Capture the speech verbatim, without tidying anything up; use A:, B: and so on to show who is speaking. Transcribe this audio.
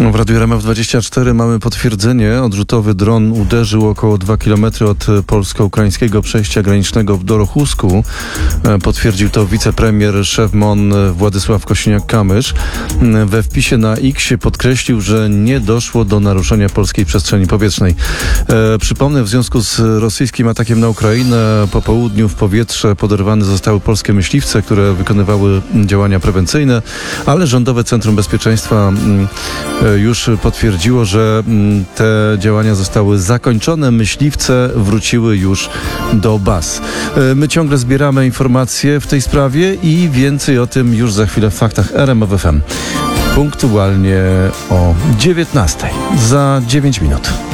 A: W Radiu R M F dwadzieścia cztery mamy potwierdzenie. Odrzutowy dron uderzył około dwa kilometry od polsko-ukraińskiego przejścia granicznego w Dorochusku. Potwierdził to wicepremier, szef M O N Władysław Kosiniak-Kamysz. We wpisie na X podkreślił, że nie doszło do naruszenia polskiej przestrzeni powietrznej. E, przypomnę, w związku z rosyjskim atakiem na Ukrainę po południu w powietrze poderwane zostały polskie myśliwce, które wykonywały działania prewencyjne, ale Rządowe Centrum Bezpieczeństwa już potwierdziło, że te działania zostały zakończone. Myśliwce wróciły już do baz. My ciągle zbieramy informacje w tej sprawie i więcej o tym już za chwilę w faktach R M F F M. Punktualnie o dziewiętnastej. Za dziewięć minut.